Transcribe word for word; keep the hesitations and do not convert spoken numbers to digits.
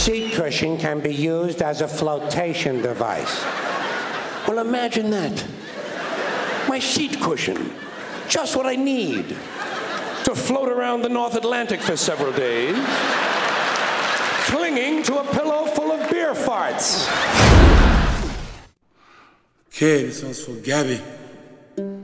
seat cushion can be used as a flotation device. Well, imagine that. My seat cushion. Just what I need to float around the North Atlantic for several days, clinging to a pillow full of beer farts. Kid, this one's for Gabby.